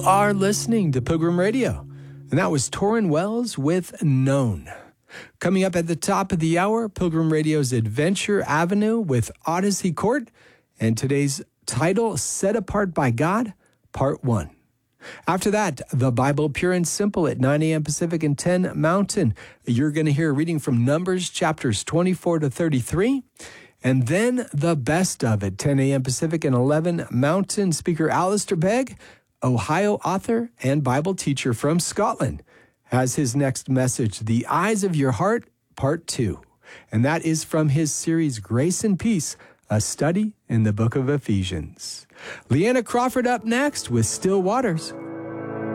are listening to Pilgrim Radio, and that was Torrin Wells with Known. Coming up at the top of the hour, Pilgrim Radio's Adventure Avenue with Odyssey Court, and today's title, Set Apart by God, Part 1. After that, the Bible Pure and Simple at 9 a.m. Pacific and 10 Mountain. You're going to hear a reading from Numbers chapters 24 to 33. And then the best of it, 10 a.m. Pacific and 11 Mountain. Speaker Alistair Begg, Ohio author and Bible teacher from Scotland, has his next message, The Eyes of Your Heart, Part 2. And that is from his series, Grace and Peace, a study in the book of Ephesians. Leanna Crawford up next with Still Waters